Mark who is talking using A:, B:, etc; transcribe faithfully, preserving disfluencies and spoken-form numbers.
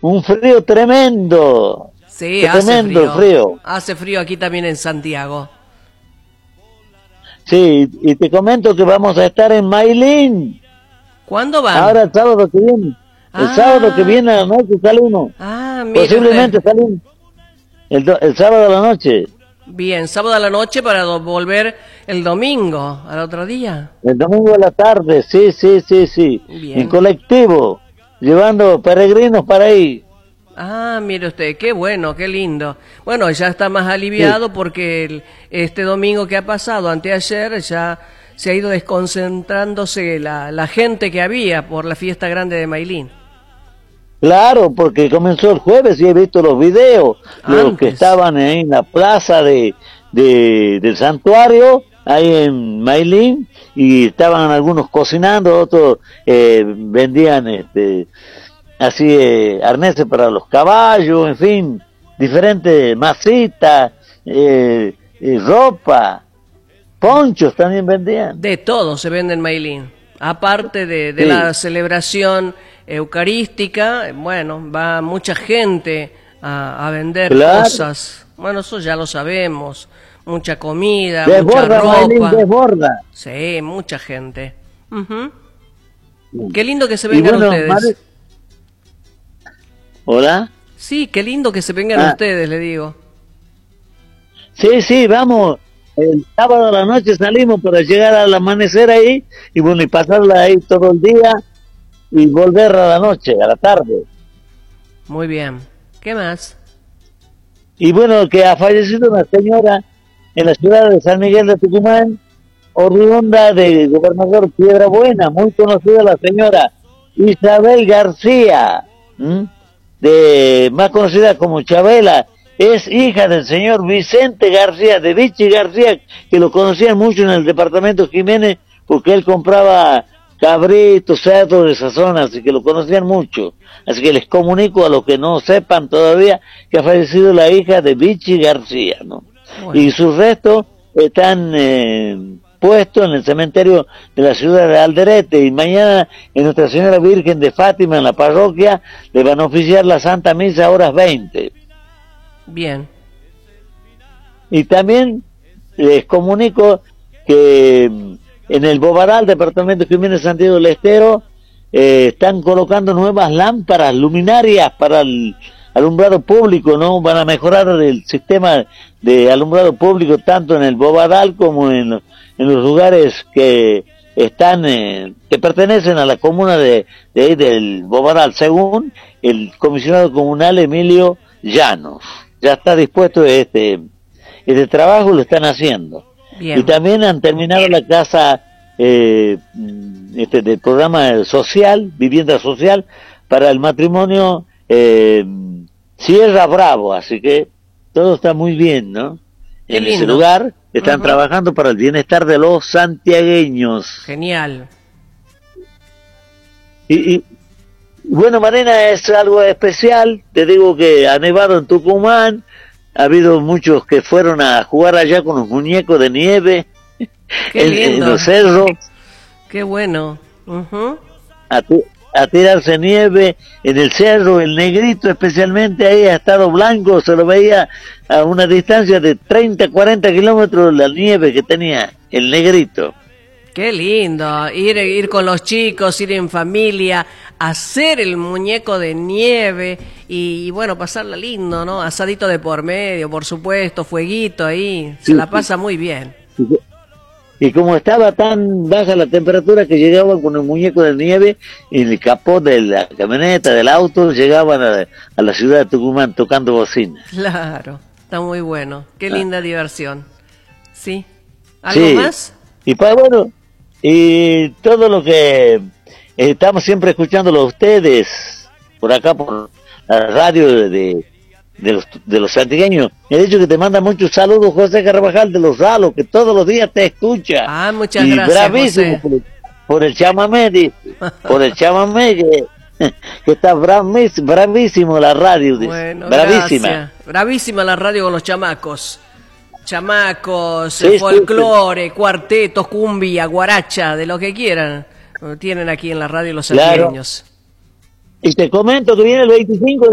A: un frío tremendo.
B: Sí, hace
A: Tremendo
B: frío.
A: frío.
B: Hace frío aquí también en Santiago.
A: Sí, y te comento que vamos a estar en Mailín.
B: ¿Cuándo van?
A: Ahora el sábado que viene. El
B: Ah,
A: sábado que viene a la noche sale uno.
B: ah, mire
A: Posiblemente
B: usted.
A: sale un- el, do- el sábado a la noche.
B: Bien, sábado a la noche para do- volver el domingo, al otro día.
A: El domingo a la tarde, sí, sí, sí, sí.
B: Bien.
A: En colectivo, llevando peregrinos para ahí.
B: Ah, mire usted, qué bueno, qué lindo. Bueno, ya está más aliviado porque el- este domingo que ha pasado, anteayer, ya se ha ido desconcentrándose la, la gente que había por la fiesta grande de Mailín.
A: Claro, porque comenzó el jueves y he visto los videos, los
B: Antes.
A: que estaban ahí en la plaza de, de del santuario, ahí en Mailín, y estaban algunos cocinando, otros eh, vendían este así eh, arneses para los caballos, en fin, diferentes masitas, eh, eh, ropa, ponchos también vendían.
B: De todo se vende en Mailín. Aparte de, de
A: Sí.
B: la celebración eucarística, bueno, va mucha gente a, a vender
A: Claro.
B: cosas. Bueno, eso ya lo sabemos. Mucha comida,
A: Desborda,
B: mucha
A: Mailín,
B: ropa.
A: desborda.
B: Sí, mucha gente. Ujú. Qué lindo que se
A: Y
B: vengan
A: bueno,
B: ustedes.
A: Mari- ¿Hola?
B: Sí, qué lindo que se vengan
A: Ah.
B: ustedes, le digo.
A: Sí, sí, vamos. El sábado a la noche salimos para llegar al amanecer ahí y bueno, y pasarla ahí todo el día y volver a la noche, a la tarde.
B: Muy bien. ¿Qué más?
A: Y bueno, que ha fallecido una señora en la ciudad de San Miguel de Tucumán, oriunda de Gobernador Piedra Buena, muy conocida la señora Isabel García, ¿m? de más conocida como Chabela. Es hija del señor Vicente García, de Vichy García, que lo conocían mucho en el departamento Jiménez, porque él compraba cabritos, cerdos de esa zona, así que lo conocían mucho. Así que les comunico a los que no sepan todavía que ha fallecido la hija de Vichy García, ¿no?
B: Bueno.
A: Y sus restos están eh, puestos en el cementerio de la ciudad de Alderete, y mañana en Nuestra Señora Virgen de Fátima, en la parroquia, le van a oficiar la Santa Misa a horas veinte.
B: Bien.
A: Y también les comunico que mm, en el Bobaral, departamento Jiménez Santiago del Estero, eh, están colocando nuevas lámparas luminarias para el alumbrado público, ¿no? Van a mejorar el sistema de alumbrado público tanto en el Bobaral como en, lo- en los lugares que están, eh, que pertenecen a la comuna de, de ahí del Bobaral, según el comisionado comunal Emilio Llanos. Ya está dispuesto este, este trabajo, lo están haciendo.
B: Bien.
A: Y también han terminado la casa eh, este, del programa social, vivienda social, para el matrimonio eh, Sierra Bravo, así que todo está muy bien, ¿no?
B: Qué
A: En ese
B: lindo.
A: lugar están
B: Ujú.
A: trabajando para el bienestar de los santiagueños.
B: Genial.
A: Y, y bueno, Marina, es algo especial. Te digo que ha nevado en Tucumán. Ha habido muchos que fueron a jugar allá con los muñecos de nieve
B: Qué
A: en, en
B: lindo.
A: los cerros,
B: Qué bueno. Ujú.
A: a, ti- a tirarse nieve en el cerro. El Negrito especialmente ahí ha estado blanco, se lo veía a una distancia de treinta, cuarenta kilómetros la nieve que tenía el Negrito.
B: Qué lindo. Ir, ir con los chicos, ir en familia, hacer el muñeco de nieve y, y bueno, pasarla lindo, ¿no? Asadito de por medio, por supuesto, fueguito ahí. Se
A: Sí,
B: la
A: sí.
B: pasa muy bien.
A: Y como estaba tan baja la temperatura que llegaban con el muñeco de nieve en el capó de la camioneta, del auto, llegaban a, a la ciudad de Tucumán tocando bocinas.
B: Claro, está muy bueno. Qué
A: Ah.
B: linda diversión. ¿Sí? ¿Algo
A: Sí.
B: más?
A: Y pues bueno, y todo lo que eh, estamos siempre escuchándolo a ustedes, por acá, por la radio de, de, de los, de los santiagueños. Me ha dicho que te manda muchos saludos José Carvajal de Los Ralos, que todos los días te escucha.
B: Ah, muchas
A: y
B: gracias,
A: bravísimo
B: José.
A: por el, por el chamamé, dice, por el chamamé, que, que está bravis- bravísimo la radio, dice,
B: Bueno,
A: bravísima.
B: gracias. Bravísima la radio con los chamacos. Chamacos,
A: Sí, sí,
B: folclore, cuartetos, cumbia, guaracha, de lo que quieran. Lo tienen aquí en la radio los
A: Claro.
B: santiagueños.
A: Y te comento que viene el veinticinco